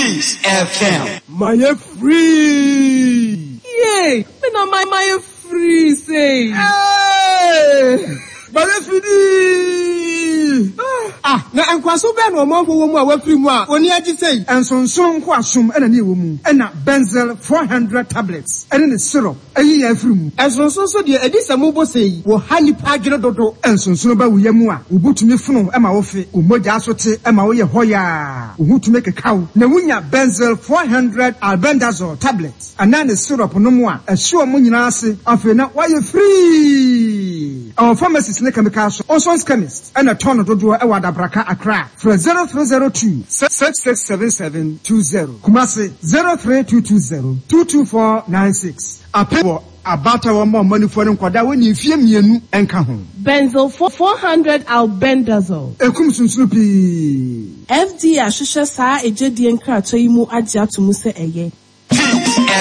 Peace FM. My free. Yay! Me na my free say. Hey! My free. Na enkwaso be no mo wo mu a wa free mu a oni agi sei ensonson ko asom ena ne wo mu ena benzel 400 tablets ena ne syrup ayi ya free mu ensonson so de edi samubo sei wo hanipa adwene dodo ensonson ba wo yamu a ubutumi funu ema wo fe umoja asote ema wo ye hoya uhutume kekaw na wunya benzel 400 albendazole tablets ana ne syrup no mu a ehwo mo nyina ase afi na wa ye free our pharmacist ne chemical so Onson's chemist and a ton of dodo e wada braka Accra for 0302 667720 Kumasi 03220 22496 Apewo abata wa mo money for nkwada woni fie mienu enka ho benzel 400 albendazole ekum sunsun pi FD ahwehwe saa ejedi enkrato yi mu agye atomu se eye